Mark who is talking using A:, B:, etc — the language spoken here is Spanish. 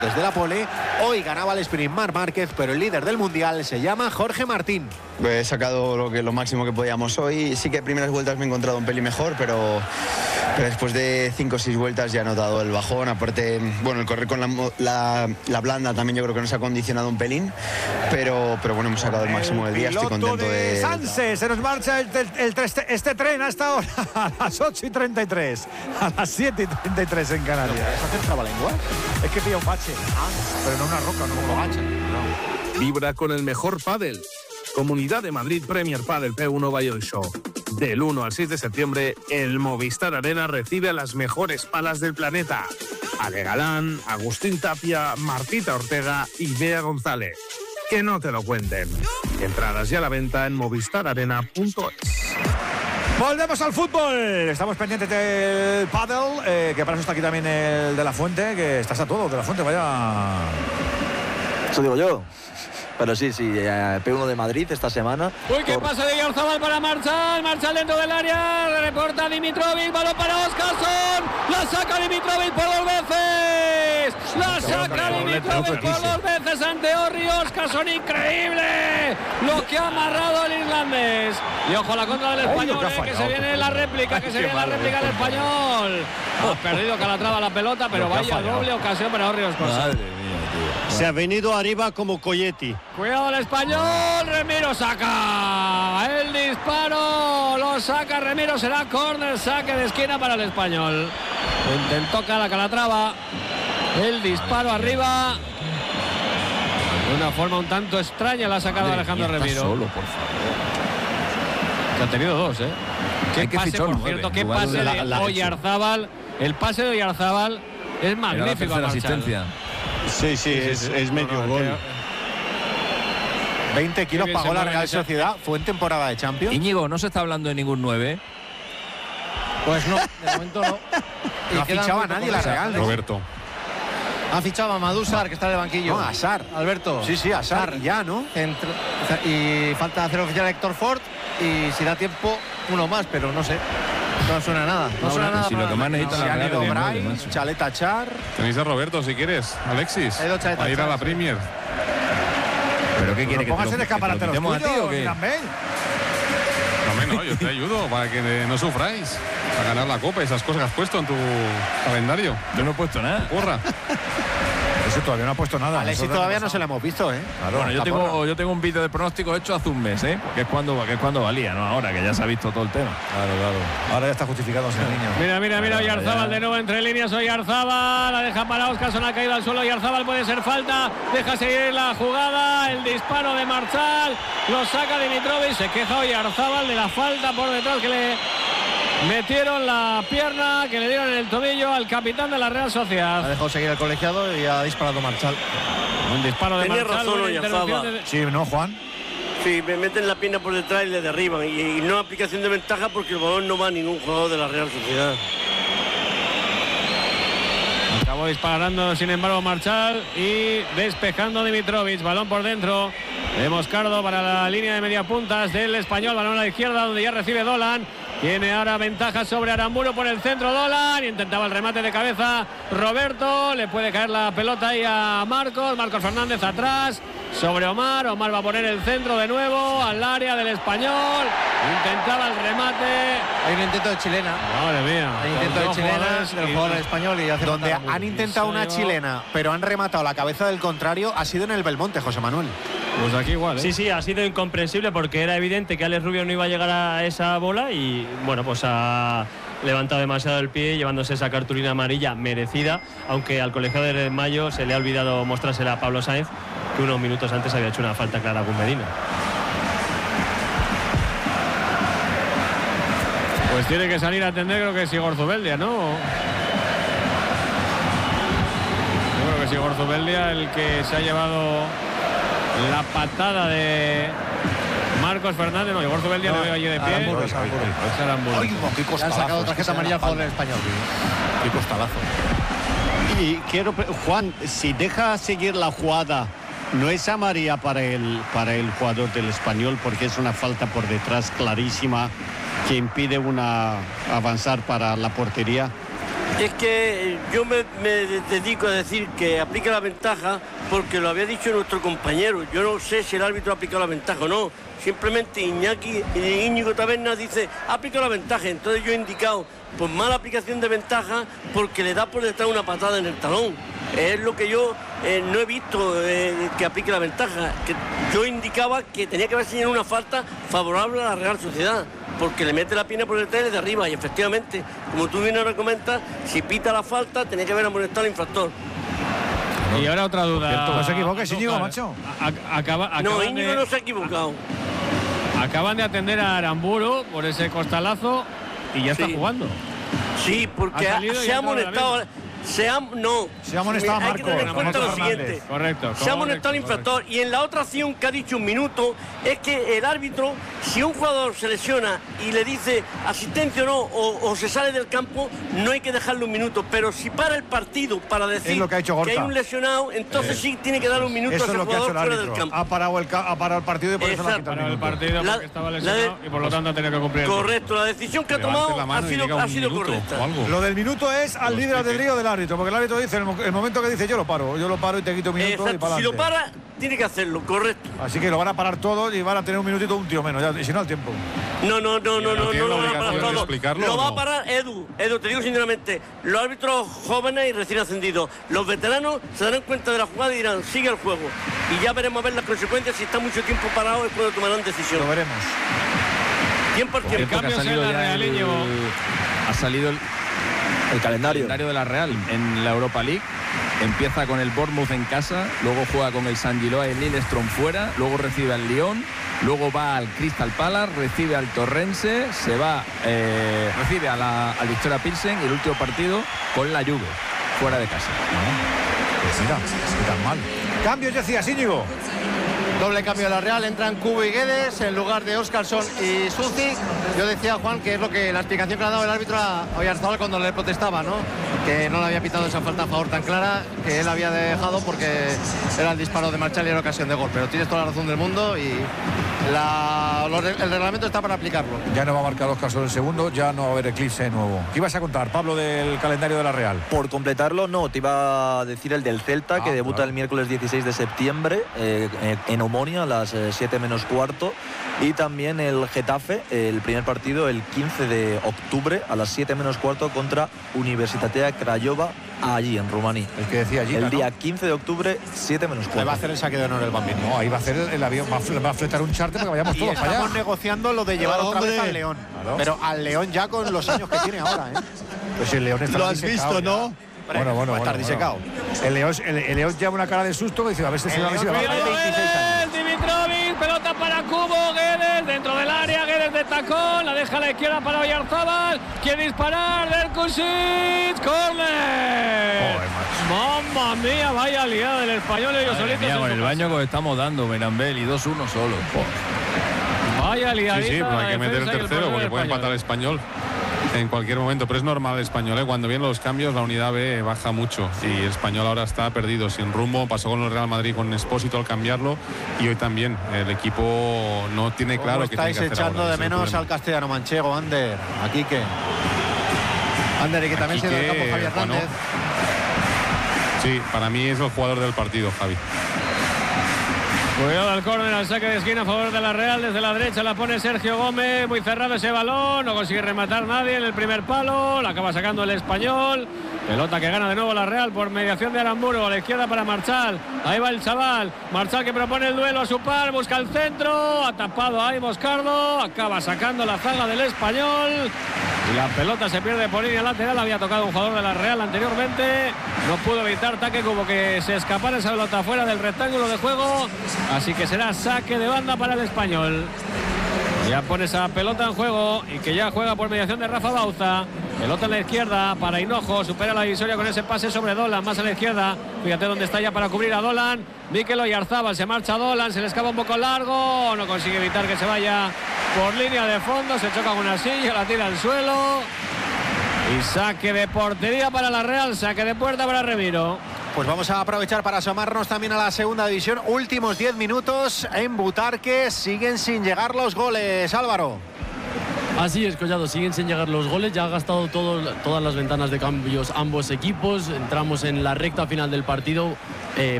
A: Desde la pole, hoy ganaba el sprint Marc Márquez, pero el líder del Mundial se llama Jorge Martín.
B: He sacado lo máximo que podíamos hoy. Sí que primeras vueltas me he encontrado un pelín mejor, pero después de 5 o 6 vueltas ya he notado el bajón. Aparte, bueno, el correr con la blanda también yo creo que nos ha condicionado un pelín, pero bueno, hemos sacado el máximo del día. Estoy contento de...
C: Sanse, se nos marcha este tren hasta ahora a las 8:33, a las 7:33 en Canarias.
A: ¿Es hacer trabalenguas?
C: Es que pilla un bache, pero no una roca, no un bache.
D: No. Vibra con el mejor pádel. Comunidad de Madrid Premier Padel P1 Valladolid Show. Del 1 al 6 de septiembre, el Movistar Arena recibe a las mejores palas del planeta. Ale Galán, Agustín Tapia, Martita Ortega y Bea González. Que no te lo cuenten. Entradas ya a la venta en movistararena.es.
C: Volvemos al fútbol. Estamos pendientes del pádel, que para eso está aquí también el de la Fuente, que estás a todo, de la Fuente, vaya.
E: Eso digo yo. Pero sí, P1 de Madrid esta semana.
F: Uy, qué pase de Oyarzabal para Marchal dentro del área, reporta Dimitrovic, balón para Óscarson, la saca Dimitrovic por 2 veces, la saca Dimitrovic por 2 veces ante Orri. Óscarson, increíble lo que ha amarrado el irlandés. Y ojo a la contra del español, que se viene la réplica, del español. Ha perdido Calatrava la pelota, pero vaya doble ocasión para Orri Óscarson.
G: Se ha venido arriba como Coyetti.
F: Cuidado el español, Remiro saca el disparo, lo saca Remiro, será córner, saque de esquina para el español. Intentó Calatrava, el disparo arriba. De una forma un tanto extraña la ha sacado Alejandro Remiro.
H: Solo, por favor.
F: Que ha tenido 2, ¿eh? Qué pase, por cierto, qué pase de Oyarzabal. El pase de Oyarzabal es magnífico.
H: La asistencia.
G: Sí, es medio gol.
A: 20 kilos pagó la Real Sociedad, fue en temporada de Champions.
H: Íñigo, no se está hablando de ningún 9.
I: Pues no, de momento no.
A: No ha fichado a nadie la Real, ¿no?
J: Roberto.
I: Ha fichado a Madúzar, que está de banquillo.
A: No, a Sar.
I: Alberto.
A: Sí, a Sar, ya, ¿no?
I: Y falta hacer oficial a Héctor Ford. Y si da tiempo, uno más, pero no sé. No suena nada. No suena nada.
H: Si lo que más necesita
A: Se
H: la
A: han
H: Real
A: ido
H: es
A: Bray, Chaleta Char.
J: Tenéis a Roberto si quieres, Alexis. A ir a la Premier.
H: ¿Pero qué quiere que
C: pongas el escaparate los tuyos,
H: o qué?
J: No, yo te ayudo para que no sufráis. Para ganar la Copa, esas cosas que has puesto en tu calendario.
H: Yo no he puesto nada.
J: Porra.
C: Eso todavía no ha puesto nada.
A: Alexis todavía no se lo hemos visto, ¿eh?
H: Claro, bueno, yo tengo un vídeo de pronóstico hecho hace un mes, ¿eh? Que es cuando valía, ¿no? Ahora que ya se ha visto todo el tema.
C: Claro. Ahora ya está justificado ese niño.
F: Mira, Oyarzabal de nuevo entre líneas. Oyarzabal la deja para Óscarson, ha caído al suelo. Oyarzabal puede ser falta, deja seguir la jugada. El disparo de Marchal, lo saca Dimitrovic. Se queja Oyarzabal de la falta por detrás que le metieron la pierna, que le dieron en el tobillo al capitán de la Real Sociedad.
I: Ha dejado seguir al colegiado y ha disparado Marchal.
F: Un disparo de
G: Tenía
F: Marchal.
G: razón Oyarzabal.
C: Sí, ¿no, Juan?
G: Sí, me meten la pierna por detrás y le derriban. Y no aplicación de ventaja porque el balón no va a ningún jugador de la Real Sociedad.
F: Acabó disparando, sin embargo, Marchal y despejando Dimitrovic. Balón por dentro de Moscardo para la línea de media puntas del español. Balón a la izquierda donde ya recibe Dolan. Tiene ahora ventaja sobre Aramburu por el centro. Dolan intentaba el remate de cabeza Roberto. Le puede caer la pelota ahí a Marcos Fernández atrás sobre Omar. Omar va a poner el centro de nuevo al área del español. Intentaba el remate.
I: Hay un intento de chilena.
F: Madre mía.
I: Hay intento de chilena del jugador español y hace
A: donde
I: falta
A: han intentado una chilena, pero han rematado la cabeza del contrario, ha sido en el Belmonte, José Manuel.
F: Pues aquí igual, ¿eh?
K: Sí, ha sido incomprensible porque era evidente que Alex Rubio no iba a llegar a esa bola y bueno, pues ha levantado demasiado el pie llevándose esa cartulina amarilla merecida, aunque al colegiado de Mayo se le ha olvidado mostrársela a Pablo Sainz, que unos minutos antes había hecho una falta clara a Gun Medina.
F: Pues tiene que salir a atender, creo que es Igor Zubeldia, ¿no? Yo creo que es Igor Zubeldia el que se ha llevado la patada de Marcos Fernández. No, Igor Zubeldia le veo allí de pie.
C: Aramburu.
A: Qué
I: Le han sacado tarjeta amarilla al jugador del español.
A: Qué costalazo.
G: Y quiero, Juan, si deja seguir la jugada, ¿no es amarilla para el jugador del español? Porque es una falta por detrás clarísima que impide avanzar para la portería.
L: Es que yo me dedico a decir que aplica la ventaja porque lo había dicho nuestro compañero. Yo no sé si el árbitro ha aplicado la ventaja o no. Simplemente Íñigo Tabernas dice, ha aplicado la ventaja. Entonces yo he indicado, pues mala aplicación de ventaja porque le da por detrás una patada en el talón. Es lo que yo no he visto que aplique la ventaja. Que yo indicaba que tenía que haber señalado una falta favorable a la Real Sociedad, porque le mete la pierna por detrás y de arriba. Y efectivamente, como tú bien ahora comentas, si pita la falta, tenía que haber amonestado al infractor.
F: Y ahora otra duda.
C: No se equivoques, Íñigo, macho.
L: No, Íñigo no se ha equivocado.
F: Acaban de atender a Aramburu por ese costalazo y ya está jugando.
L: Sí, porque se ha amonestado. Se ha amonestado a Marco. Hay que tener en cuenta lo siguiente.
F: Correcto.
L: Se ha amonestado al infractor. Y en la otra acción que ha dicho un minuto, es que el árbitro, si un jugador se lesiona y le dice asistencia o no, o se sale del campo, no hay que dejarle un minuto. Pero si para el partido para decir
C: que hay
L: un lesionado, entonces sí tiene que darle un minuto a ese jugador fuera del campo.
C: Ha parado el partido y por eso le ha quitado
F: el partido porque estaba lesionado y por lo tanto ha tenido que cumplir.
L: Correcto, la decisión que ha tomado ha sido correcta.
C: Lo del minuto es al libre albedrío del árbitro, porque el árbitro dice, el momento que dice yo lo paro y te quito un minuto. Y para
L: si lo para, tiene que hacerlo, correcto.
C: Así que lo van a parar todos y van a tener un minutito, un tiro menos, y si no al tiempo.
L: No lo van a parar todo. Lo va a parar Edu, te digo sinceramente, los árbitros jóvenes y recién ascendidos, los veteranos se darán cuenta de la jugada y dirán, sigue el juego. Y ya veremos a ver las consecuencias. Si está mucho tiempo parado es cuando tomarán decisión.
C: Lo veremos.
L: Tiempo al tiempo.
H: Ha salido el calendario de la Real en la Europa League. Empieza con el Bournemouth en casa, luego juega con el San Giloa y el Lillestrøm fuera, luego recibe al Lyon, luego va al Crystal Palace, recibe al Torrense, se va, recibe al Victoria Pilsen y el último partido con la Juve, fuera de casa.
C: Pues mira, no tan mal. Cambios, decías, Íñigo.
I: Doble cambio de la Real, entran Cubo y Guedes en lugar de Óscarsson y Sucic. Yo decía, Juan, que es la explicación que le ha dado el árbitro a Oyarzabal cuando le protestaba, ¿no? Que no le había pitado esa falta a favor tan clara, que él había dejado porque era el disparo de Marchal y era ocasión de gol. Pero tienes toda la razón del mundo y el reglamento está para aplicarlo.
C: Ya no va a marcar Óscarsson el segundo, ya no va a haber eclipse nuevo. ¿Qué ibas a contar, Pablo, del calendario de la Real?
E: Por completarlo, no, te iba a decir el del Celta, que debuta el miércoles 16 de septiembre en Omonia a las 7 menos cuarto, y también el Getafe, el primer partido el 15 de octubre a las 7 menos cuarto contra Universitatea Craiova, allí en Rumanía.
C: El que decía allí,
E: el día 15 de octubre, 7 menos cuarto.
A: Ahí va a hacer el saque de honor el Bambini.
C: No, ahí va a hacer el avión, va a fletar un charter para que vayamos todos para allá.
A: Estamos negociando lo de llevar otra vez al León. Claro. Pero al León ya con los años que tiene ahora, ¿eh?
C: Pues el León está
A: lo has visto, ¿no?
C: Bueno, va a estar disecado. El León lleva una cara de susto que dice, a ver si se va a 26 años.
F: Dimitrovic, pelota para Cubo, Guedes dentro del área, Guedes de tacón, la deja a la izquierda para Oyarzabal, quiere disparar, Derkusic, córner. Mamma mía, vaya liada del Español, ellos solitos.
H: Con el baño que estamos dando, Benambel, y 2-1 solo.
F: Vaya liadita.
J: Sí, pero hay que meter el tercero porque puede empatar el Español en cualquier momento, pero es normal el Español, ¿eh? Cuando vienen los cambios la unidad B baja mucho y el Español ahora está perdido, sin rumbo. Pasó con el Real Madrid con Expósito al cambiarlo y hoy también el equipo no tiene claro que tiene que hacer.
A: Estáis echando de menos al castellano manchego, Ander, aquí que
I: Ander, y que también se dio el campo Javier Hernández.
J: Sí, para mí es el jugador del partido, Javi.
F: Cuidado al córner, al saque de esquina a favor de la Real. Desde la derecha la pone Sergio Gómez. Muy cerrado ese balón. No consigue rematar nadie en el primer palo. La acaba sacando el Español. Pelota que gana de nuevo la Real por mediación de Aramburu. A la izquierda para Marchal. Ahí va el chaval. Marchal que propone el duelo a su par. Busca el centro. Ha tapado ahí Moscardo. Acaba sacando la zaga del Español. Y la pelota se pierde por línea lateral. Había tocado un jugador de la Real anteriormente. No pudo evitar Taque como que se escapara esa pelota fuera del rectángulo de juego. Así que será saque de banda para el Español. Ya pone esa pelota en juego y que ya juega por mediación de Rafa Bauza. Pelota en la izquierda para Hinojo. Supera la divisoria con ese pase sobre Dolan. Más a la izquierda. Fíjate dónde está ya para cubrir a Dolan. Mikel Oyarzabal. Se marcha Dolan. Se le escapa un poco largo. No consigue evitar que se vaya por línea de fondo. Se choca con una silla. La tira al suelo. Y saque de portería para la Real. Saque de puerta para Remiro.
A: Pues vamos a aprovechar para asomarnos también a la segunda división. Últimos 10 minutos en Butarque. Siguen sin llegar los goles, Álvaro.
M: Así es, Collado, siguen sin llegar los goles, ya ha gastado todas las ventanas de cambios ambos equipos, entramos en la recta final del partido,